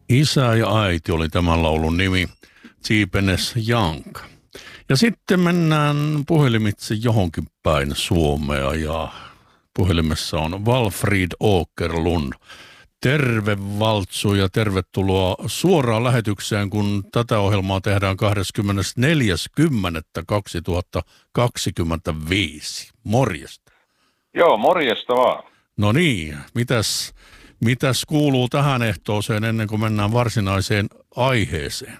Isä ja äiti oli tämän laulun nimi, Tsiipenes Janka. Ja sitten mennään puhelimitse johonkin päin Suomea ja puhelimessa on Valfrid Åkerlund. Terve Valtsu ja tervetuloa suoraan lähetykseen, kun tätä ohjelmaa tehdään 24.10.2025. Morjesta. Joo, morjesta vaan. No niin, mitäs kuuluu tähän ehtooseen ennen kuin mennään varsinaiseen aiheeseen?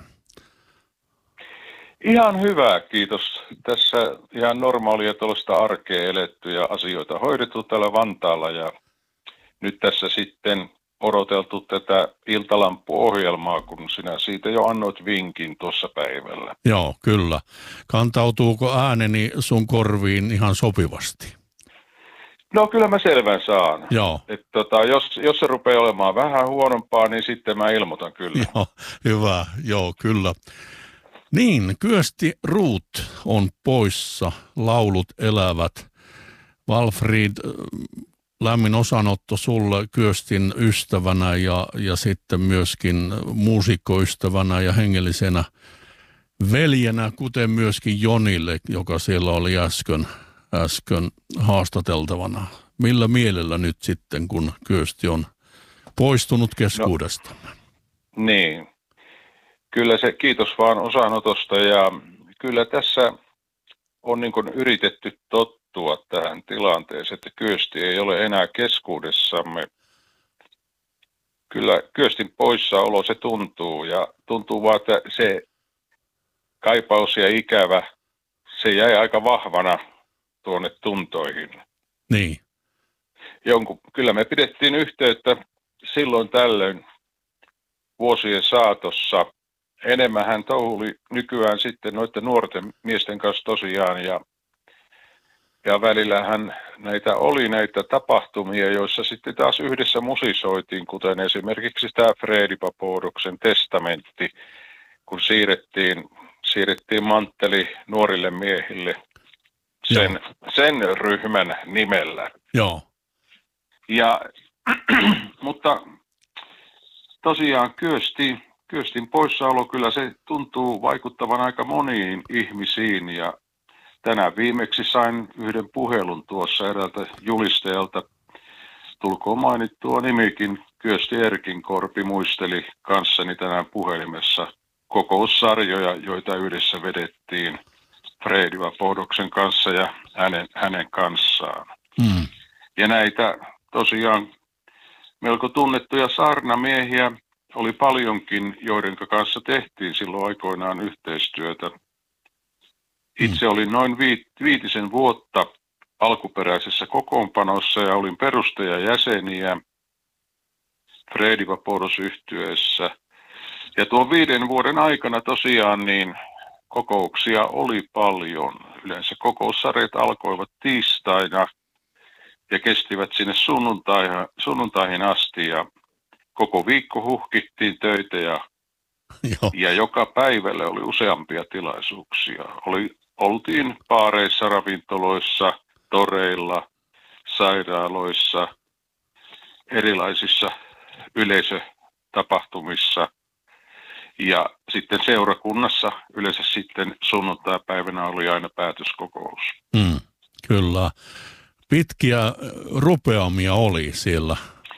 Ihan hyvä, kiitos. Tässä ihan normaalia tuollaista arkea eletty ja asioita hoidettu täällä Vantaalla ja nyt tässä sitten odoteltu tätä iltalampuohjelmaa, kun sinä siitä jo annoit vinkin tuossa päivällä. Joo, kyllä. Kantautuuko ääneni sun korviin ihan sopivasti? No kyllä mä selvän saan. Joo. Jos se rupeaa olemaan vähän huonompaa, niin sitten mä ilmoitan kyllä. Joo, hyvä. Joo, kyllä. Niin, Kyösti Ruut on poissa, laulut elävät. Valfrid, lämmin osanotto sulle Kyöstin ystävänä ja sitten myöskin muusikkoystävänä ja hengellisenä veljenä, kuten myöskin Jonille, joka siellä oli äsken haastateltavana. Millä mielellä nyt sitten, kun Kyösti on poistunut keskuudestamme? No, niin. Kyllä se, kiitos vaan osanotosta ja kyllä tässä on niin kuin yritetty tottua tähän tilanteeseen, että Kyösti ei ole enää keskuudessamme. Kyllä Kyöstin poissaolo se tuntuu ja tuntuu vaan, että se kaipaus ja ikävä, se jäi aika vahvana tuonne tuntoihin. Niin. Kyllä me pidettiin yhteyttä silloin tällöin vuosien saatossa. Enemmän hän touhuli nykyään sitten noiden nuorten miesten kanssa tosiaan ja välillähän näitä tapahtumia, joissa sitten taas yhdessä musisoitiin, kuten esimerkiksi tämä Fredi Papodoksen testamentti, kun siirrettiin mantteli nuorille miehille sen ryhmän nimellä. Joo. Mutta tosiaan Kyöstin poissaolo, kyllä se tuntuu vaikuttavan aika moniin ihmisiin ja tänään viimeksi sain yhden puhelun tuossa eräältä julistajalta. Tulkoon mainittua nimikin, Kyösti Erkinkorpi muisteli kanssani tänään puhelimessa kokoussarjoja, joita yhdessä vedettiin Fredi Papodoksen kanssa ja hänen kanssaan. Mm. Ja näitä tosiaan melko tunnettuja saarnamiehiä oli paljonkin, joiden kanssa tehtiin silloin aikoinaan yhteistyötä. Itse olin noin 5 vuotta alkuperäisessä kokoonpanossa ja olin perustajajäseniä Fredi Papodos-yhtyeessä. Ja tuon 5 vuoden aikana tosiaan niin kokouksia oli paljon. Yleensä kokoussarjat alkoivat tiistaina ja kestivät sinne sunnuntaihin asti ja koko viikko huhkittiin töitä ja joka päivälle oli useampia tilaisuuksia. Oltiin baareissa, ravintoloissa, toreilla, sairaaloissa, erilaisissa yleisötapahtumissa ja sitten seurakunnassa yleensä sitten sunnuntaipäivänä oli aina päätöskokous. Kyllä. Pitkiä rupeamia oli siellä.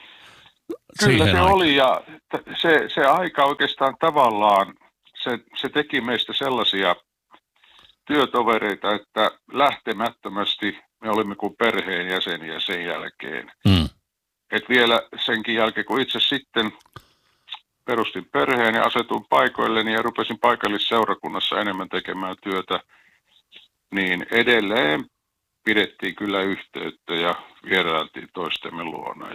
Kyllä se oli ja se aika oikeastaan tavallaan, se teki meistä sellaisia työtovereita, että lähtemättömästi me olimme kuin perheenjäseniä sen jälkeen. Et vielä senkin jälkeen, kun itse sitten perustin perheen ja asetuin paikoilleni ja rupesin paikallisseurakunnassa enemmän tekemään työtä, niin edelleen pidettiin kyllä yhteyttä ja vierailtiin toistemme luona.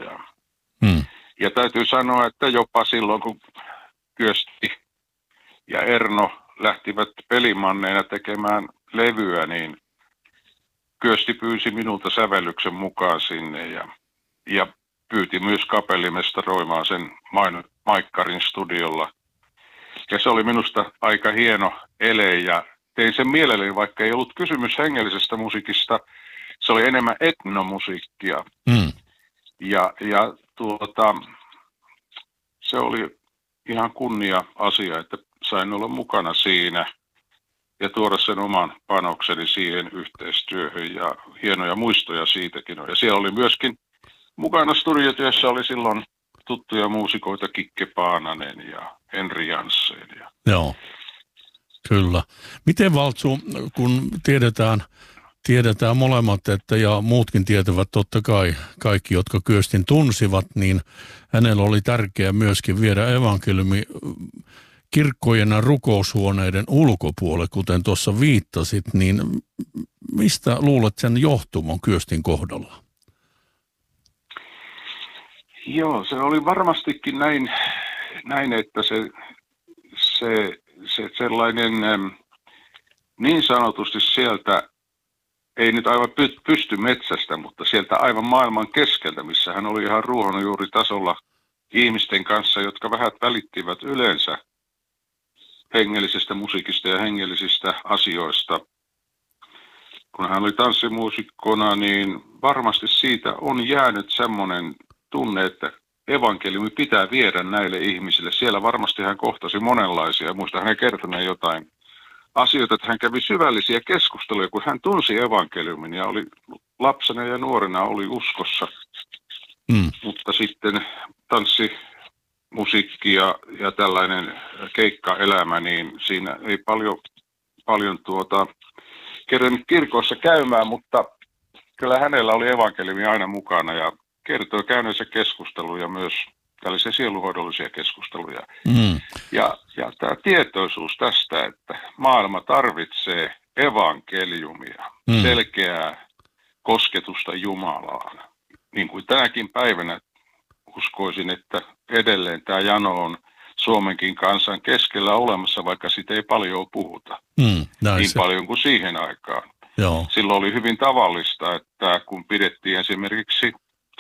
Ja täytyy sanoa, että jopa silloin, kun Kyösti ja Erno lähtivät pelimanneina tekemään levyä, niin Kyösti pyysi minulta sävellyksen mukaan sinne ja pyyti myös kapellimestaroimaan sen Maikkarin studiolla. Ja se oli minusta aika hieno ele ja tein sen mielelläni, vaikka ei ollut kysymys hengellisestä musiikista. Se oli enemmän etnomusiikkia. Ja se oli ihan kunnia-asia, että sain olla mukana siinä ja tuoda sen oman panokseni siihen yhteistyöhön ja hienoja muistoja siitäkin on. Ja siellä oli myöskin mukana studiotyössä oli silloin tuttuja muusikoita Kikke Paananen ja Henri Janssen. Joo, kyllä. Miten Valtsu, kun tiedetään molemmat, että ja muutkin tietävät totta kai, kaikki jotka Kyöstin tunsivat, niin hänellä oli tärkeää myöskin viedä evankeliumi kirkkojen ja rukoushuoneiden ulkopuolelle, kuten tuossa viittasit, niin mistä luulet sen johtuman Kyöstin kohdalla? Joo, se oli varmastikin näin että se sellainen niin sanotusti sieltä, ei nyt aivan pysty metsästä, mutta sieltä aivan maailman keskeltä, missä hän oli ihan ruohonjuuritasolla ihmisten kanssa, jotka vähät välittivät yleensä hengellisestä musiikista ja hengellisistä asioista. Kun hän oli tanssimuusikkona, niin varmasti siitä on jäänyt semmoinen tunne, että evankeliumi pitää viedä näille ihmisille. Siellä varmasti hän kohtasi monenlaisia. Muistan hänen kertoneen jotain asioita, että hän kävi syvällisiä keskusteluja, kun hän tunsi evankeliumin ja oli lapsena ja nuorena oli uskossa. Mutta sitten tanssimusiikki ja tällainen keikkaelämä, niin siinä ei paljon kerran kirkossa käymään, mutta kyllä hänellä oli evankeliumi aina mukana ja kertoi käyneensä keskusteluja myös, tällaisia sieluhoidollisia keskusteluja. Ja tämä tietoisuus tästä, että maailma tarvitsee evankeliumia, selkeää kosketusta Jumalaan. Niin kuin tänäkin päivänä uskoisin, että edelleen tämä jano on Suomenkin kansan keskellä olemassa, vaikka siitä ei paljon puhuta. Niin paljon kuin siihen aikaan. Joo. Silloin oli hyvin tavallista, että kun pidettiin esimerkiksi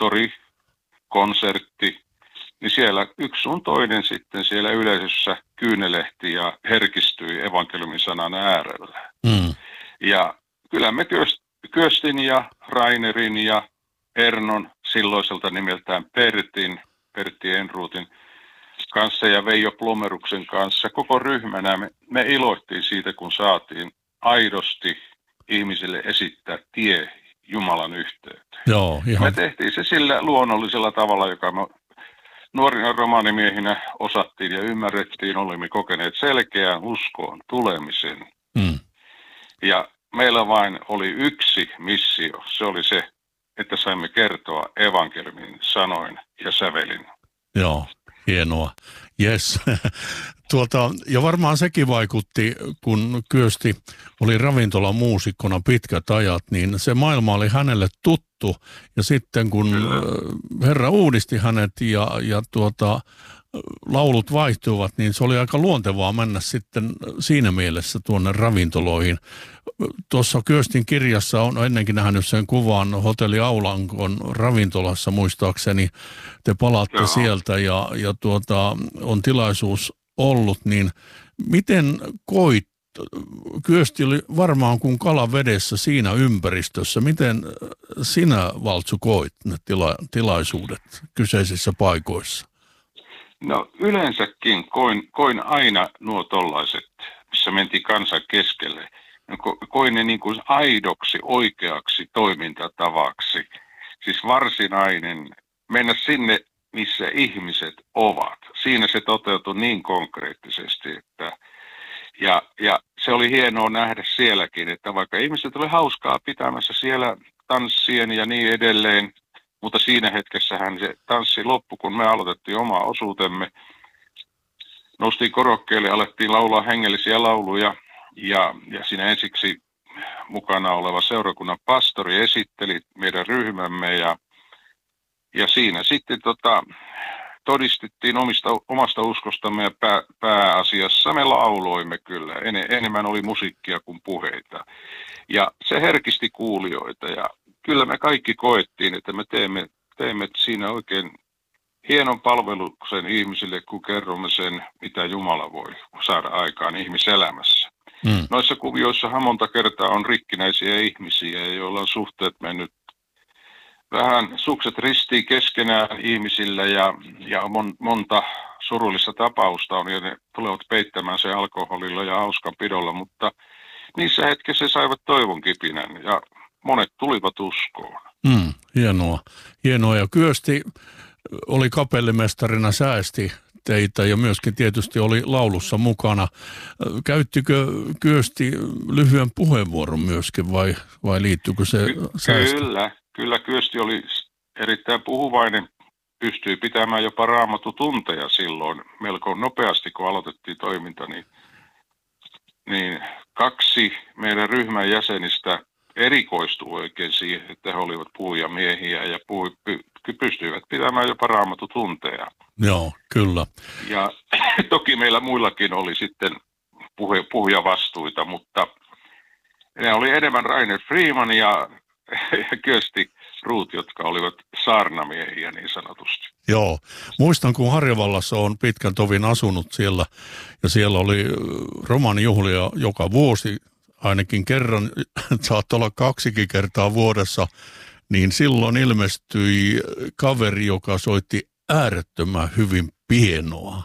torikonsertti, niin siellä yksi sun toinen sitten siellä yleisössä kyynelehti ja herkistyi evankeliumin sanan äärellä. Ja kyllä me Kyöstin ja Rainerin ja Ernon silloiselta nimeltään Pertti Enruutin kanssa ja Veijo Plomeruksen kanssa koko ryhmänä me iloittiin siitä, kun saatiin aidosti ihmisille esittää tie Jumalan yhteyteen. Joo, ihan. Me tehtiin se sillä luonnollisella tavalla, joka me nuorina romaanimiehinä osattiin ja ymmärrettiin, olimme kokeneet selkeän uskoon tulemisen. Ja meillä vain oli yksi missio, se oli se, että saimme kertoa evankeliumin sanoin ja sävelin. Joo, hienoa. Yes. Ja varmaan sekin vaikutti, kun Kyösti oli ravintolamuusikkona pitkät ajat, niin se maailma oli hänelle tuttu. Ja sitten kun Herra uudisti hänet ja laulut vaihtuivat, niin se oli aika luontevaa mennä sitten siinä mielessä tuonne ravintoloihin. Tuossa Kyöstin kirjassa on ennenkin nähnyt sen kuvan Hotelli Aulankon ravintolassa muistaakseni. Te palaatte sieltä ja on tilaisuus ollut, niin miten koit, Kyösti oli varmaan kuin kala vedessä siinä ympäristössä, miten sinä Valtsu koit ne tilaisuudet kyseisissä paikoissa? No yleensäkin koin aina nuo tollaiset, missä mentiin kansan keskelle. Koin ne niin kuin aidoksi, oikeaksi toimintatavaksi. Siis varsinainen mennä sinne, missä ihmiset ovat. Siinä se toteutui niin konkreettisesti, että ja se oli hienoa nähdä sielläkin, että vaikka ihmiset oli hauskaa pitämässä siellä tanssien ja niin edelleen, mutta siinä hetkessähän se tanssi loppui, kun me aloitettiin oma osuutemme. Noustiin korokkeelle, alettiin laulaa hengellisiä lauluja ja siinä ensiksi mukana oleva seurakunnan pastori esitteli meidän ryhmämme ja siinä sitten todistettiin omasta uskostamme ja pääasiassa me lauloimme kyllä. Enemmän oli musiikkia kuin puheita. Ja se herkisti kuulijoita ja kyllä me kaikki koettiin, että me teemme siinä oikein hienon palveluksen ihmisille, kun kerromme sen, mitä Jumala voi saada aikaan ihmiselämässä. Noissa kuvioissahan monta kertaa on rikkinäisiä ihmisiä, joilla on suhteet mennyt vähän sukset ristiin keskenään ihmisillä ja monta surullista tapausta on, ja ne tulevat peittämään se alkoholilla ja hauskanpidolla, mutta niissä hetkissä saivat toivon kipinän ja monet tulivat uskoon. Hienoa. Ja Kyösti oli kapellimestarina, säästi teitä ja myöskin tietysti oli laulussa mukana. Käyttikö Kyösti lyhyen puheenvuoron myöskin vai liittyykö se säästä? Kyllä Kyösti oli erittäin puhuvainen, pystyi pitämään jopa raamatutunteja silloin melko nopeasti, kun aloitettiin toiminta, niin 2 meidän ryhmän jäsenistä erikoistui oikein siihen, että he olivat puhujamiehiä ja pystyivät pitämään jopa raamatutunteja. Joo, kyllä. Ja toki meillä muillakin oli sitten puhujavastuita, mutta ne oli enemmän Rainer Freeman ja Kyösti Ruut, jotka olivat saarnamiehiä niin sanotusti. Joo, muistan kun Harjavallassa on pitkän tovin asunut siellä ja siellä oli romaanijuhlia joka vuosi, ainakin kerran, saattoi olla 2 kertaa vuodessa, niin silloin ilmestyi kaveri, joka soitti äärettömän hyvin pianoa.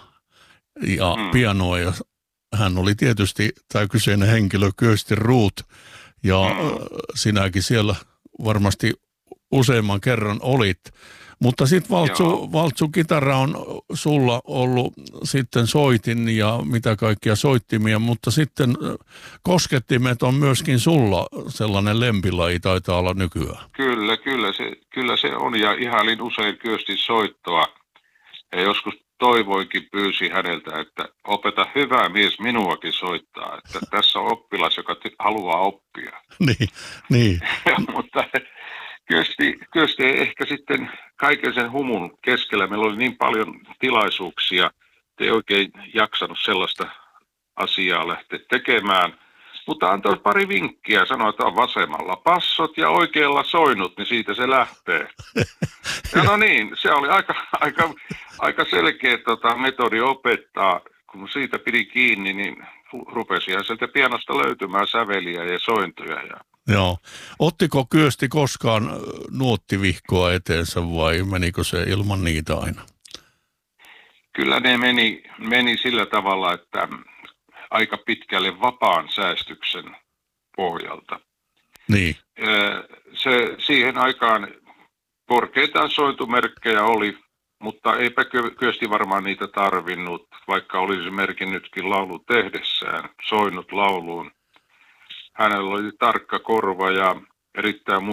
Ja hän oli tietysti tämä kyseinen henkilö Kyösti Ruut, ja sinäkin siellä varmasti useamman kerran olit. Mutta sitten valtsukitara on sulla ollut sitten soitin ja mitä kaikkia soittimia, mutta sitten koskettimet on myöskin sulla sellainen lempilaji, taitaa olla nykyään. Kyllä se on, ja ihailin usein Kyöstin soittoa ja joskus toivoinkin, pyysi häneltä, että opeta hyvä mies minuakin soittaa, että tässä on oppilas, joka haluaa oppia. Niin. Mutta Kyösti ei ehkä sitten kaiken sen humun keskellä. Meillä oli niin paljon tilaisuuksia, että ei oikein jaksanut sellaista asiaa lähteä tekemään. Mutta antoi pari vinkkiä, sanoi, että on vasemmalla passot ja oikealla soinut, niin siitä se lähtee. Ja no niin, se oli aika selkeä metodi opettaa. Kun siitä pidi kiinni, niin rupesi sieltä pianosta löytymään säveliä ja sointuja. Joo. Ottiko Kyösti koskaan nuottivihkoa eteensä vai menikö se ilman niitä aina? Kyllä ne meni sillä tavalla, että aika pitkälle vapaan säästyksen pohjalta. Niin. Siihen aikaan korkeitaan sointumerkkejä oli, mutta eipä Kyösti varmaan niitä tarvinnut, vaikka olisi merkinnytkin laulu tehdessään, soinut lauluun. Hänellä oli tarkka korva ja erittäin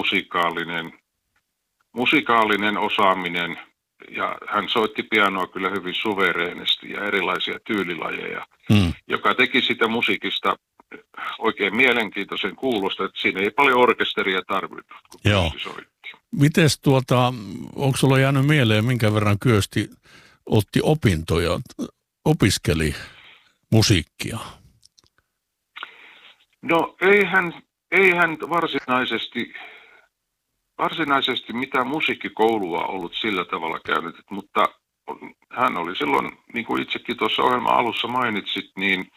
musikaalinen osaaminen, ja hän soitti pianoa kyllä hyvin suvereenisti ja erilaisia tyylilajeja, joka teki sitä musiikista oikein mielenkiintoisen kuulosta, että siinä ei paljon orkesteria tarvinnut, kun Kyösti soitti. Mites onko sulla jäänyt mieleen, minkä verran Kyösti otti opintoja, opiskeli musiikkia? No ei hän varsinaisesti mitään musiikkikoulua ollut sillä tavalla käynyt, mutta hän oli silloin, niin kuin itsekin tuossa ohjelman alussa mainitsit, niin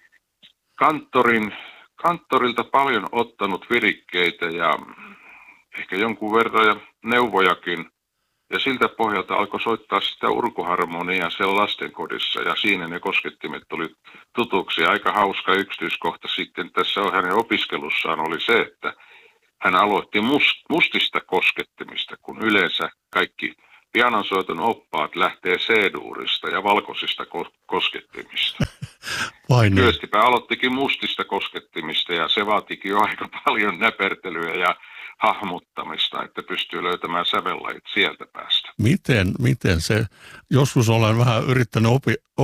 kanttorilta paljon ottanut virikkeitä ja ehkä jonkun verran ja neuvojakin. Ja siltä pohjalta alkoi soittaa sitä urkuharmoniaa siellä lastenkodissa, ja siinä ne koskettimet tuli tutuksi. Aika hauska yksityiskohta sitten tässä hänen opiskelussaan oli se, että hän aloitti mustista koskettimista, kun yleensä kaikki pianonsoiton oppaat lähtee C-duurista ja valkoisista koskettimista. Kyöstipä aloittikin mustista koskettimista, ja se vaatikin jo aika paljon näpertelyä ja hahmottamista, että pystyy löytämään sävellajit sieltä päästä. Miten se, joskus olen vähän yrittänyt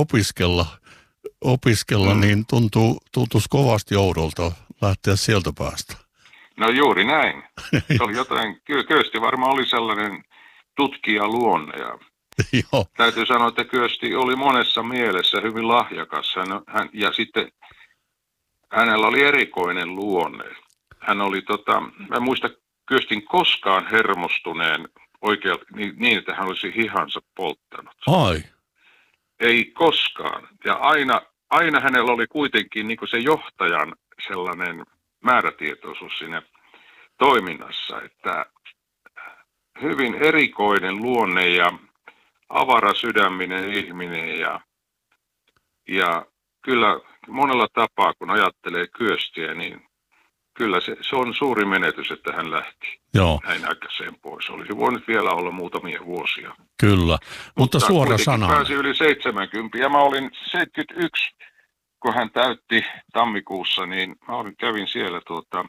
opiskella, niin tuntuisi kovasti oudolta lähteä sieltä päästä. No juuri näin. Se oli jotain, Kyösti varmaan oli sellainen tutkijaluonne, ja täytyy sanoa, että Kyösti oli monessa mielessä hyvin lahjakas, ja sitten hänellä oli erikoinen luonne. Hän oli, mä muista Kyöstin koskaan hermostuneen oikein niin, että hän olisi hihansa polttanut. Ai. Ei koskaan. Ja aina hänellä oli kuitenkin niin kuin se johtajan sellainen määrätietoisuus siinä toiminnassa, että hyvin erikoinen luonne, ja avarasydäminen ihminen ja kyllä monella tapaa, kun ajattelee Kyöstiä, niin kyllä se on suuri menetys, että hän lähti näin äkäiseen pois. Olisi voinut vielä olla muutamia vuosia. Kyllä, mutta suora sana. Pääsi yli 70 ja mä olin 71, kun hän täytti tammikuussa, niin mä kävin siellä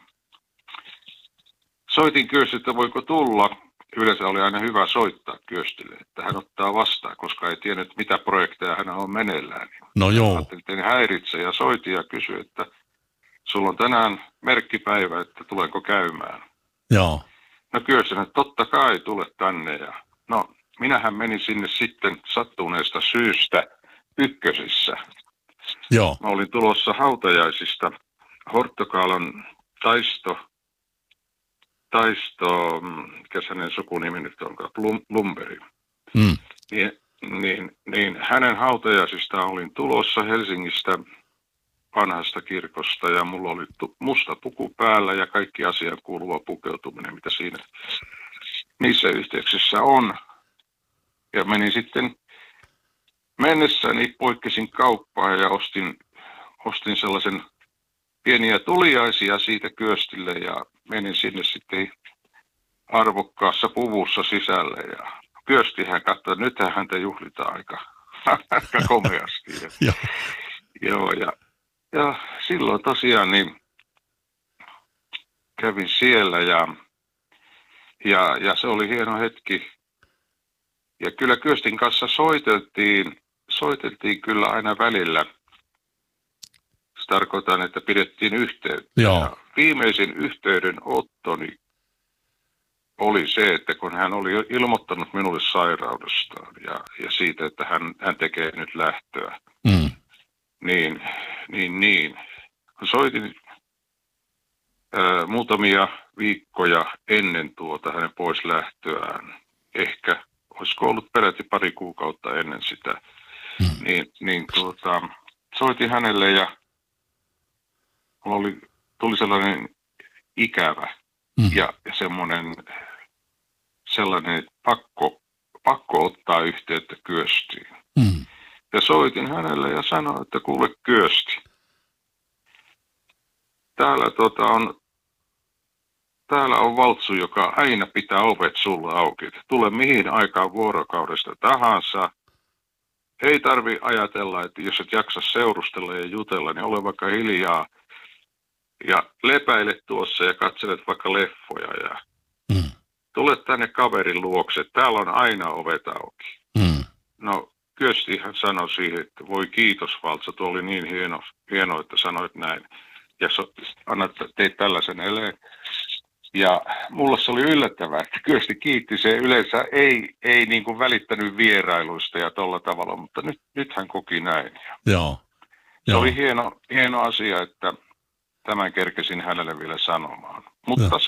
soitin Kyösti, että voiko tulla. Yleensä oli aina hyvä soittaa Kyöstille, että hän ottaa vastaan, koska ei tiennyt mitä projekteja hän on meneillään. No joo. Ajattelin häiritse ja soitin ja kysyin, että sulla on tänään merkkipäivä, että tulenko käymään. Joo. No Kyösti, että totta kai tule tänne. Ja no minähän menin sinne sitten sattuneesta syystä ykkösissä. Joo. Mä olin tulossa hautajaisista Horttokaalan Taisto, mikä hänen sukunimi nyt onkaan, Blomberg. Niin hänen hautajaisistaan olin tulossa Helsingistä vanhasta kirkosta ja mulla oli musta puku päällä ja kaikki asiaan kuuluva pukeutuminen, mitä siinä niissä yhteyksissä on. Ja menin sitten mennessäni, poikkesin kauppaan ja ostin sellaisen pieniä tuliaisia siitä Kyöstille ja menin sinne sitten arvokkaassa puvussa sisälle ja Kyöstihän katsoi, että nythän häntä juhlitaan aika komeasti. Joo, ja silloin tosiaan niin kävin siellä ja se oli hieno hetki. Ja kyllä Kyöstin kanssa soiteltiin kyllä aina välillä. Se tarkoitan, että pidettiin yhteyttä. Ja viimeisin yhteydenottoni oli se, että kun hän oli ilmoittanut minulle sairaudestaan ja siitä, että hän tekee nyt lähtöä, niin soitin muutamia viikkoja ennen hänen pois lähtöään, ehkä olisiko ollut peräti pari kuukautta ennen sitä, niin soitin hänelle ja mulla tuli sellainen ikävä ja sellainen pakko ottaa yhteyttä Kyöstiin. Ja soitin hänelle ja sanoin, että kuule Kyösti, täällä on Valtsu, joka aina pitää ovet sulle auki. Tule mihin aikaan vuorokaudesta tahansa. Ei tarvi ajatella, että jos et jaksa seurustella ja jutella, niin ole vaikka hiljaa. Ja lepäile tuossa ja katselet vaikka leffoja. Ja tule tänne kaverin luokse. Täällä on aina ovet auki. No Kyöstihän sanoi siihen, että voi kiitos Valtsa, tuo oli niin hieno, että sanoit näin. Ja teit tällaisen eleen. Ja mulla se oli yllättävää, että Kyösti kiitti, se yleensä ei niin kuin välittänyt vierailuista ja tolla tavalla, mutta nyt hän koki näin. Joo. Se oli hieno asia, että tämän kerkesin hänelle vielä sanomaan. Mutta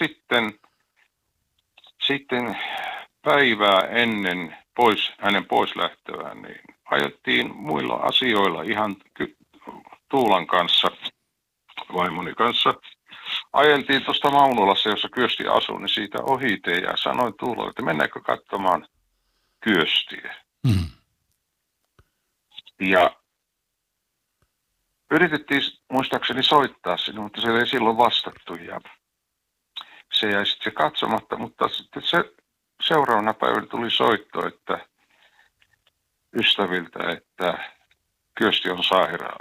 sitten päivää ennen hänen poislähtöään, niin ajettiin muilla asioilla ihan Tuulan kanssa, vaimoni kanssa. Ajeltiin tuosta Maunulassa, jossa Kyösti asui, niin siitä ohite ja sanoin Tuulalle, että mennäänkö katsomaan Kyöstiä. Ja yritettiin muistaakseni soittaa sinne, mutta se ei silloin vastattu ja se jäi sitten katsomatta, mutta sitten seuraavana päivänä tuli soitto, että ystäviltä, että Kyösti on sairaana.